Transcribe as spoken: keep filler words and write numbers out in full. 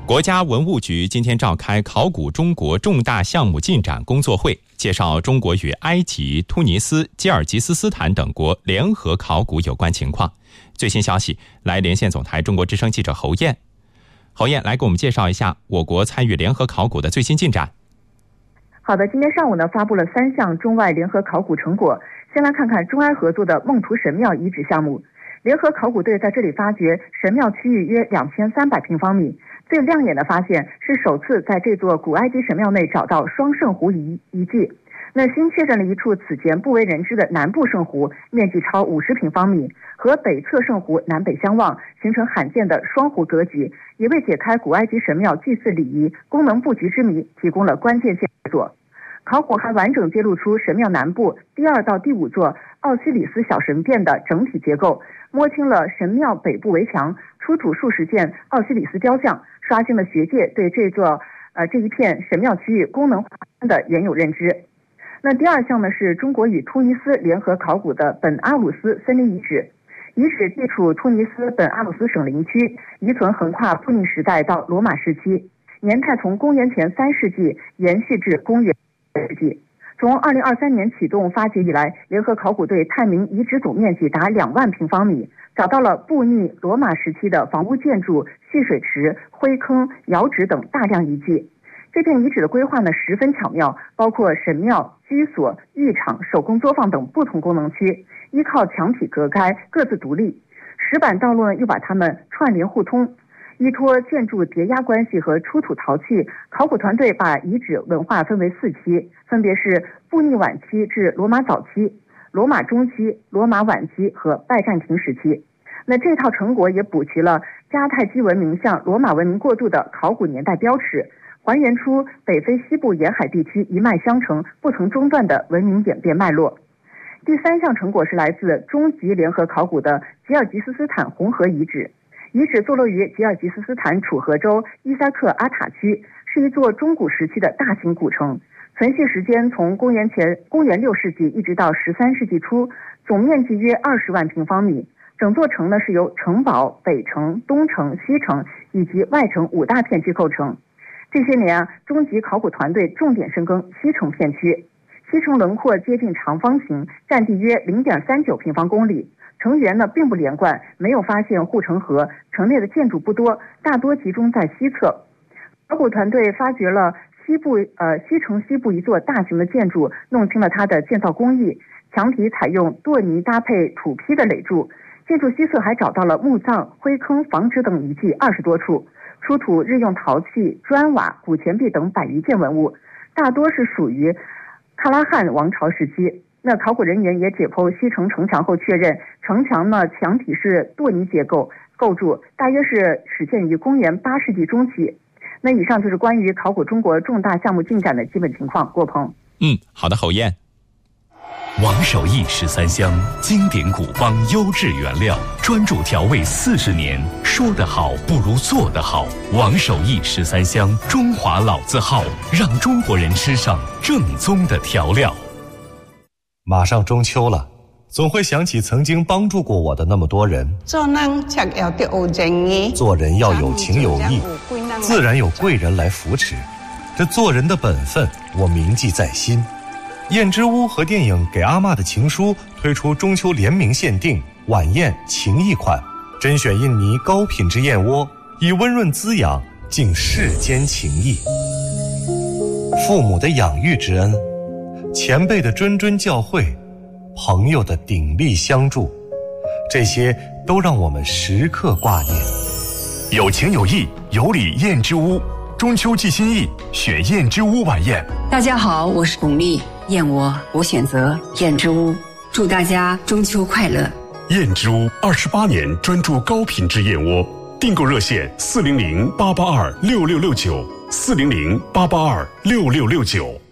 国家文物局今天召开考古中国重大项目进展工作会，介绍中国与埃及、突尼斯、吉尔吉斯斯坦等国联合考古有关情况。最新消息，来连线总台中国之声记者侯燕。侯燕来给我们介绍一下我国参与联合考古的最新进展。 好的，今天上午呢，发布了三项中外联合考古成果。先来看看中埃合作的孟图神庙遗址项目。联合考古队在这里发掘神庙区域约两千三百平方米。最亮眼的发现是首次在这座古埃及神庙内找到双圣湖遗遗迹。那新确认了一处此前不为人知的南部圣湖，面积超五十平方米，和北侧圣湖南北相望，形成罕见的双湖格局，也为解开古埃及神庙祭祀礼仪功能布局之谜提供了关键线索。考古还完整揭露出神庙南部第二到第五座奥西里斯小神殿的整体结构，摸清了神庙北部围墙出土数十件奥西里斯雕像，刷新了学界对这座呃这一片神庙区域功能的原有认知。那第二项呢，是中国与突尼斯联合考古的本阿鲁斯森林遗址。遗址地处突尼斯本阿鲁斯省林区，遗存横跨布匿时代到罗马时期，年代从公元前三世纪延续至公元世纪。从二零二三年启动发掘以来，联合考古队探明遗址总面积达两万平方米，找到了布匿罗马时期的房屋建筑、蓄水池、灰坑、窑址等大量遗迹。这片遗址的规划呢十分巧妙，包括神庙、居所、浴场、手工作坊等不同功能区，依靠墙体隔开，各自独立。石板道路又把它们串联互通。依托建筑叠压关系和出土陶器，考古团队把遗址文化分为四期，分别是布匿晚期至罗马早期、罗马中期、罗马晚期和拜占庭时期。那这套成果也补齐了迦太基文明向罗马文明过渡的考古年代标尺，还原出北非西部沿海地区一脉相承、不曾中断的文明演变脉络。第三项成果是来自中吉联合考古的吉尔吉斯斯坦红河遗址。遗址坐落于吉尔吉斯斯坦楚河州伊塞克阿塔区，是一座中古时期的大型古城，存续时间从公元前公元六世纪一直到十三世纪初，总面积约二十万平方米。整座城呢是由城堡、北城、东城、西城以及外城五大片区构成。这些年啊，中级考古团队重点深耕西城片区。西城轮廓接近长方形，占地约 零点三九平方公里。城垣呢并不连贯，没有发现护城河，城内的建筑不多，大多集中在西侧。考古团队发掘了西部呃西城西部一座大型的建筑，弄清了它的建造工艺，墙体采用垛泥搭配土坯的垒筑。建筑西侧还找到了墓葬、灰坑、房址等遗迹二十多处，出土日用陶器、砖瓦、古钱币等百余件文物，大多是属于喀拉汗王朝时期。那考古人员也解剖西城城墙后确认，城墙呢墙体是垛泥结构构筑，大约是始建于公元八世纪中期。那以上就是关于考古中国重大项目进展的基本情况。郭鹏， 嗯，好的，侯燕。 王守义十三香，经典古方优质原料，专注调味四十年，说得好不如做得好。王守义十三香，中华老字号，让中国人吃上正宗的调料。 马上中秋了，总会想起曾经帮助过我的那么多人。 做人才要有情义， 做人要有情有义，自然有贵人来扶持。这做人的本分，我铭记在心。燕之屋和电影《给阿嬷的情书》推出中秋联名限定晚宴情谊款，甄选印尼高品质燕窝，以温润滋养敬世间情谊。父母的养育之恩，前辈的谆谆教诲，朋友的鼎力相助，这些都让我们时刻挂念。 有情有义，有礼燕之屋，中秋寄心意，选燕之屋晚宴。 大家好，我是巩俐，燕窝我选择燕之屋，祝大家中秋快乐。 燕之屋二十八年专注高品质燕窝，订购热线四零零八八二六六六九，四零零八八二六六六九。